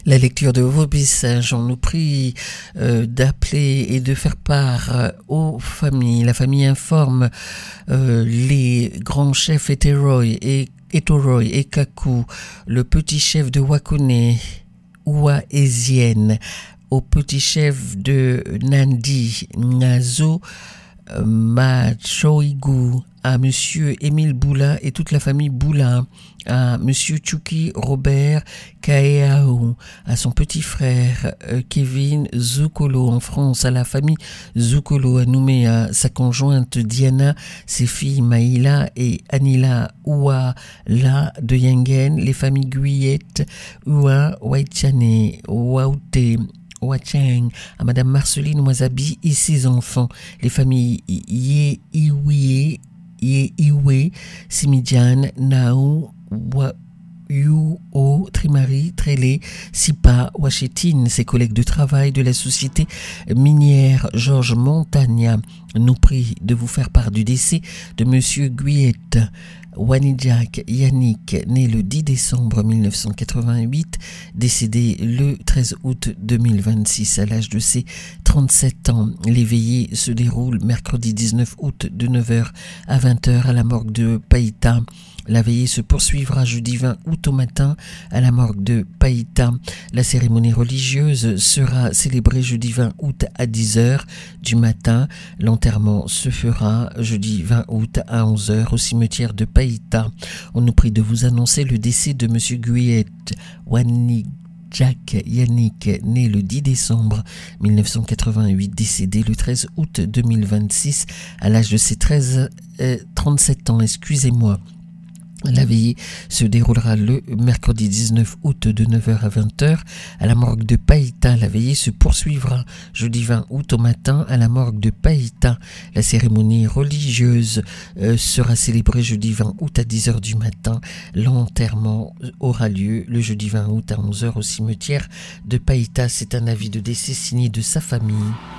La lecture de vos messages, on nous prie d'appeler et de faire part aux familles. La famille informe les grands chefs Etoroy et Kaku, le petit chef de Wakone, Ouaézienne, au petit chef de Nandi, Nazo, Machoigou, à Monsieur Émile Boula et toute la famille Boula, à Monsieur Tchouki Robert Kaeao, à son petit frère Kevin Zoukolo en France, à la famille Zoukolo à Nouméa, sa conjointe Diana, ses filles Maïla et Anila Ouala de Yengen, les familles Guyette, Oua, Waichane, Waouté, Wacheng, à Madame Marceline Wasabi et ses enfants, les familles Iwe, Simidian, Nao, Yuo, Trimari, Trélé, Sipa, Wachetine, ses collègues de travail de la société minière Georges Montagna nous prie de vous faire part du décès de Monsieur Guyette. Wanidjak Yannick, né le 10 décembre 1988, décédé le 13 août 2026 à l'âge de ses 37 ans. Les veillées se déroulent mercredi 19 août de 9h à 20h à la morgue de Païta. La veillée se poursuivra jeudi 20 août au matin à la morgue de Païta. La cérémonie religieuse sera célébrée jeudi 20 août à 10h du matin. L'enterrement se fera jeudi 20 août à 11h au cimetière de Païta. On nous prie de vous annoncer le décès de Monsieur Guyette Wanidjak Yannick, né le 10 décembre 1988, décédé le 13 août 2026 à l'âge de ses 37 ans. Excusez-moi. La veillée se déroulera le mercredi 19 août de 9h à 20h à la morgue de Païta. La veillée se poursuivra jeudi 20 août au matin à la morgue de Païta. La cérémonie religieuse sera célébrée jeudi 20 août à 10h du matin. L'enterrement aura lieu le jeudi 20 août à 11h au cimetière de Païta. C'est un avis de décès signé de sa famille.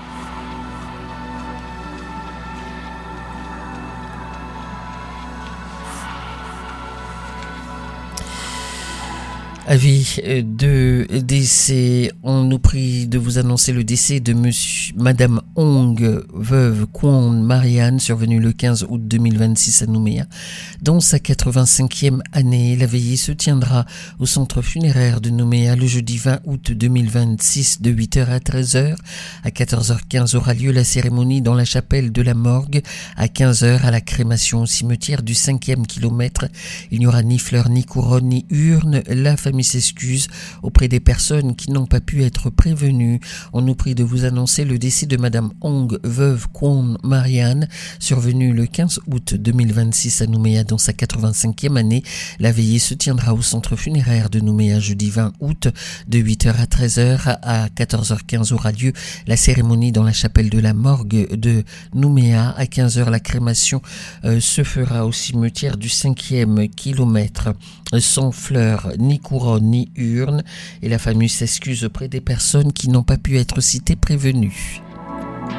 Avis de décès, on nous prie de vous annoncer le décès de Madame Hong, veuve Kwon Marianne, survenue le 15 août 2026 à Nouméa, dont sa 85e année. La veillée se tiendra au centre funéraire de Nouméa le jeudi 20 août 2026 de 8h à 13h. À 14h15 aura lieu la cérémonie dans la chapelle de la morgue. À 15h à la crémation au cimetière du 5e kilomètre. Il n'y aura ni fleurs, ni couronne, ni urne. La famille s'excuse auprès des personnes qui n'ont pas pu être prévenues. On nous prie de vous annoncer le décès de Madame Hong, veuve Kwon Marianne, survenue le 15 août 2026 à Nouméa dans sa 85e année. La veillée se tiendra au centre funéraire de Nouméa jeudi 20 août de 8h à 13h. À 14h15 aura lieu la cérémonie dans la chapelle de la morgue de Nouméa. À 15h, la crémation se fera au cimetière du 5e kilomètre, sans fleurs, ni couronne, ni urne, et la famille s'excuse auprès des personnes qui n'ont pas pu être citées prévenues.